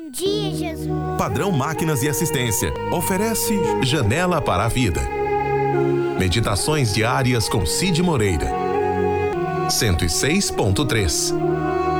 Bom dia, Jesus. Padrão Máquinas e Assistência oferece Janela para a Vida. Meditações diárias com Cid Moreira. 106.3.